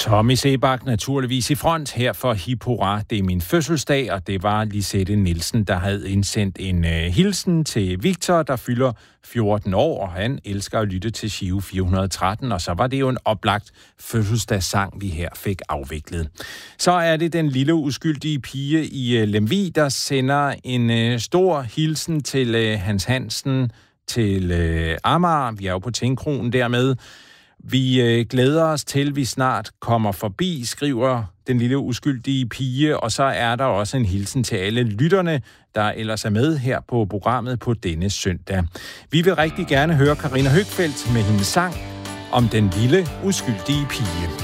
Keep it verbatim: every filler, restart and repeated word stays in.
Tommy Sebak naturligvis i front her for Hip Hurra. Det er min fødselsdag, og det var Lisette Nielsen, der havde indsendt en uh, hilsen til Victor, der fylder fjorten år, og han elsker at lytte til Giro fire hundrede og tretten, og så var det jo en oplagt fødselsdagssang, vi her fik afviklet. Så er det den lille uskyldige pige i uh, Lemvig, der sender en uh, stor hilsen til uh, Hans Hansen, til uh, Amager. Vi er jo på Tingkronen dermed. Vi øh, glæder os til, vi snart kommer forbi, skriver den lille uskyldige pige, og så er der også en hilsen til alle lytterne, der ellers er med her på programmet på denne søndag. Vi vil rigtig gerne høre Karina Høgfeldt med hendes sang om den lille uskyldige pige.